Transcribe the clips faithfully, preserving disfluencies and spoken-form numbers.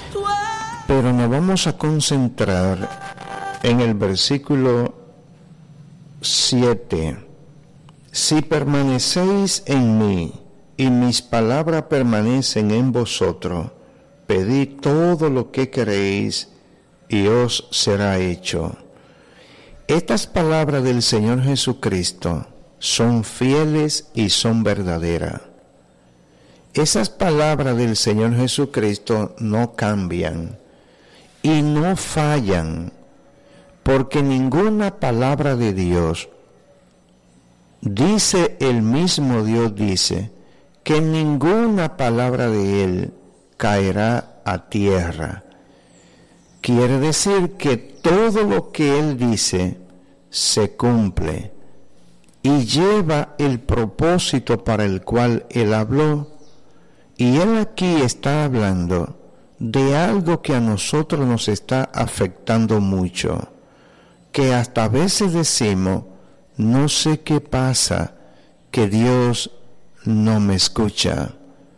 Pero nos vamos a concentrar en el versículo siete. Si permanecéis en mí y mis palabras permanecen en vosotros, pedid todo lo que queréis y os será hecho. Estas palabras del Señor Jesucristo son fieles y son verdaderas. Esas palabras del Señor Jesucristo no cambian y no fallan, porque ninguna palabra de Dios, dice el mismo Dios, dice que ninguna palabra de Él caerá a tierra. Quiere decir que todo lo que Él dice se cumple y lleva el propósito para el cual Él habló. Y Él aquí está hablando de algo que a nosotros nos está afectando mucho, que hasta a veces decimos, no sé qué pasa, que Dios no me escucha.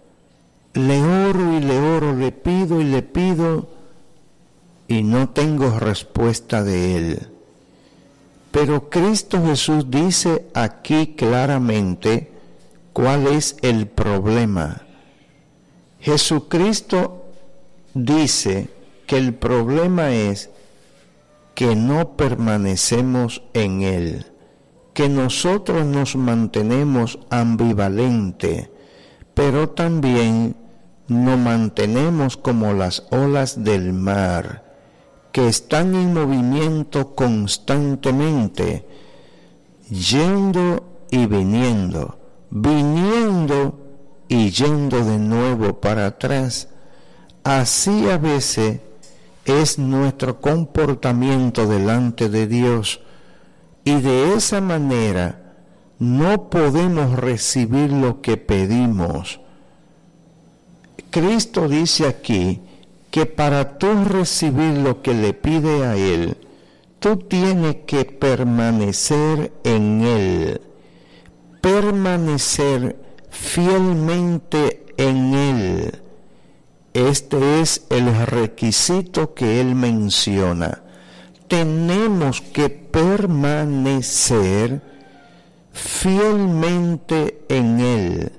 Le oro y le oro, le pido y le pido, y no tengo respuesta de Él. Pero Cristo Jesús dice aquí claramente cuál es el problema. Jesucristo dice que el problema es que no permanecemos en Él, que nosotros nos mantenemos ambivalentes, pero también nos mantenemos como las olas del mar, que están en movimiento constantemente, yendo y viniendo, viniendo y yendo de nuevo para atrás. Así a veces es nuestro comportamiento delante de Dios, y de esa manera no podemos recibir lo que pedimos. Cristo dice aquí que para tú recibir lo que le pide a Él, tú tienes que permanecer en Él, permanecer fielmente en Él. Este es el requisito que Él menciona. Tenemos que permanecer fielmente en Él,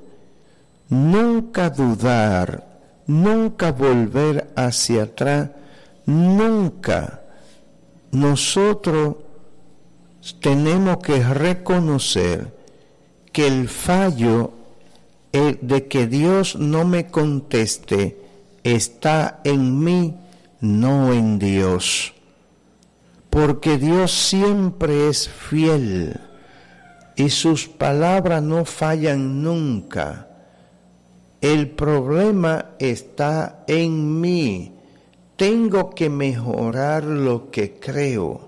nunca dudar, nunca volver hacia atrás, nunca. Nosotros tenemos que reconocer que el fallo de que Dios no me conteste está en mí, no en Dios, porque Dios siempre es fiel y sus palabras no fallan nunca. El problema está en mí. Tengo que mejorar lo que creo.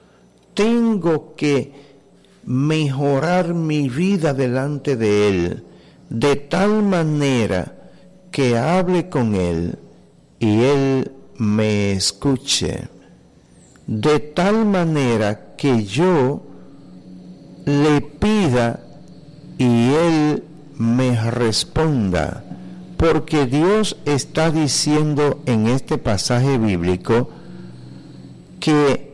Tengo que mejorar mi vida delante de Él, de tal manera que hable con Él y Él me escuche. De tal manera que yo le pida y Él me responda, porque Dios está diciendo en este pasaje bíblico que